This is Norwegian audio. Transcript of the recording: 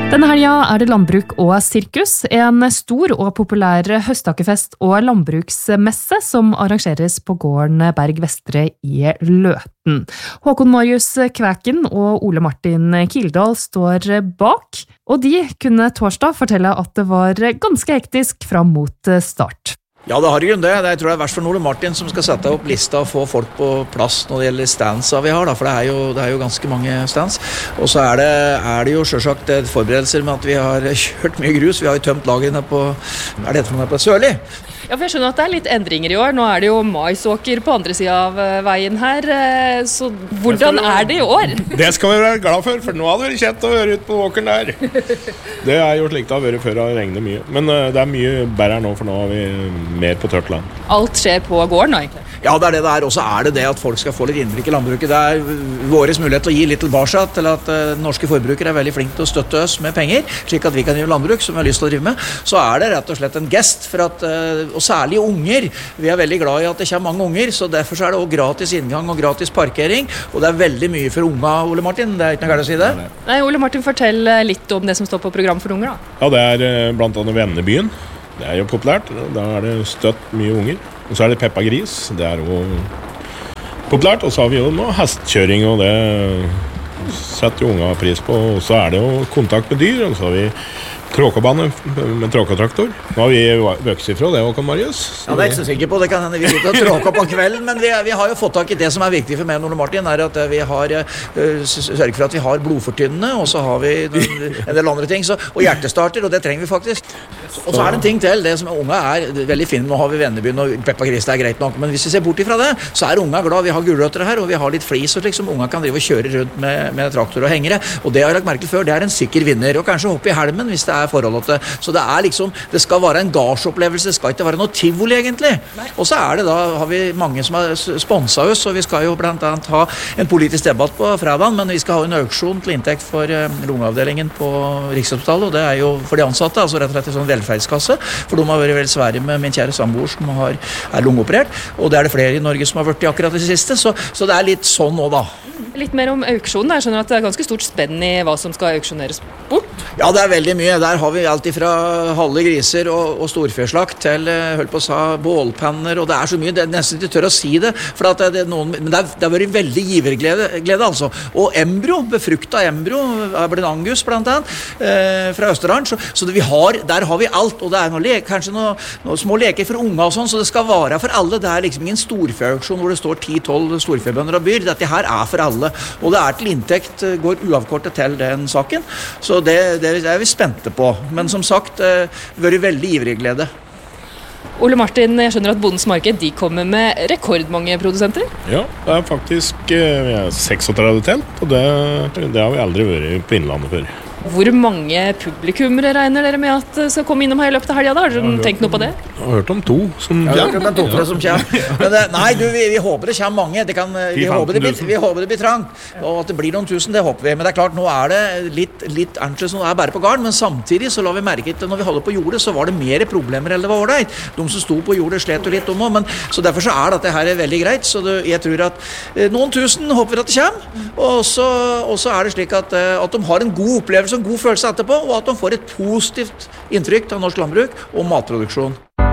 Denne helgen det landbruk og sirkus, en stor og populær høsttakkefest og landbruksmesse som arrangeres på gården Berg Vestre i Løten. Håkon Marius Kvæken og Ole Martin Kildahl står bak, og de kunne torsdag fortelle at det var ganske hektisk fram mot start. Ja, det har jo det. Jeg tror det verst for Ole Martin som skal sette opp lista og få folk på plass når det gjelder standsa vi har, da, for det er jo ganske mange stands. Og så er det jo selvsagt forberedelser med at vi har kjørt mye grus. Vi har jo tømt lagrene på, det for noe på Sørli? Ja, for jeg skjønner at det litt endringer i år. Nå det jo maisåker på andre siden av veien her, så hvordan det i år? Det skal vi være glad for nå hadde det vært kjent å høre ut på åkeren der. Det jo slik det har vært før det regner mye. Men det mye bedre nå, for nå har vi mer på tørt land. Alt skjer på gården nå, egentlig? Ja, det det og så det at folk skal få litt innblikk i landbruket. Det våres mulighet til å gi litt tilbake til at norske forbrukere veldig flinke til å støtte oss med penger, slik at vi kan drive landbruk som vi har lyst til å drive med. Så det rett og slett en gest, for at, og særlig unger. Vi veldig glad i at det kommer mange unger, så derfor det også gratis inngang og gratis parkering, og det veldig mye for unga, Ole Martin. Det ikke noe galt å si det? Nei, Ole Martin, fortell litt om det som står på program for unger, da. Ja, det blant annet Vennebyen. Det jo populært. Da det støtt mye unger. Og så det Peppa Gris. Det jo populært. Og så har vi jo nå hestkjøring, og det setter jo unga pris på. Og så det jo kontakt med dyr, og så har vi tråkebane med tråketraktor. Nå har vi vokst ifra det, Håkon Marius. Ja, det ikke så sikker på. Det kan hende vi sitter og tråker på kvelden, men vi har jo fått tak i det som viktig for meg og Ole Martin, at vi har sørget for at vi har blodfortynnende, og så har vi en del andre ting, og hjertestarter, og det trenger vi faktisk. Og så det en ting til, det som unga veldig fint. Nå har vi Vennebyen, og Peppa Gris, det greit nok, men hvis vi ser bort ifra det, så unga glad. Vi har gulrøtter her, og vi har litt flis, og slik som unga kan drive og kjøre rundt med traktor og hengere, og det har jeg lagt merke til før, det en sikker vinner, og kanskje hoppe i helmen hvis det forholdet til. Så det liksom, det skal være en gardsopplevelse, det skal ikke være noe tivoli egentlig. Og så det da, har vi mange som har sponset oss, og vi skal jo blant annet ha en politisk debatt på fredagen, men vi skal ha en auksjon til inntekt for lungeavdelingen på Rikshospitalet, og det jo for de ansatte, altså rett og slett en sånn velferdskasse, for de har vært veldig svære med min kjære samboer som lungeoperert, og det det flere i Norge som har vært i akkurat det siste, så det litt sånn nå da. Litt mer om auksjonen. Jeg skjønner at det ganske stort spenn i hva som skal auksjoneres bort. Ja, det veldig mye. Der har vi alt fra halve griser og storfjørslakt til, holdt på å si, bålpanner, og det så mye, det nesten ikke tør å si det, for at men det har vært veldig giverglede altså. Og embryo, befrukta embryo, en angus blant annet, fra Østerdalen, så der har vi alt, og det kanskje noen små leker for unga og sånn, så det skal være for alle. Det liksom ingen storfjørauksjon hvor det står 10-12 storfjørbønder og byr. Dette her for alle, og det til inntekt går uavkortet til den saken, så det vi spente på, men som sagt vært veldig ivrig glede. Ole Martin, jeg skjønner at Bondens Marked, de kommer med rekordmange produsenter? Ja, det faktisk 36 telt, og det har vi aldri vært på Innlandet før. Hvor mange publikummere regner dere med at skal komme innom her i løpet av helgen da? Har dere tenkt noe på det? Jeg har hørt om 2 som kommer. Jeg har hørt om 2-3 som kommer. Men nei, vi håper det kommer mange. Vi håper det blir trangt. Og at det blir noen tusen, det håper vi. Men det klart, nå det litt annerledes som bare på garden, men samtidig så la vi merke til når vi holder på jordet, så var det mer problemer enn det var ålreit. De som sto på jordet slet jo litt om, men så derfor så dette her veldig greit. Så jeg tror at noen tusen håper vi at det kommer. Og så det slik at de har en god opplevelse, en god følelse etterpå, og at de får et positivt inntrykk av norsk landbruk og matproduksjon.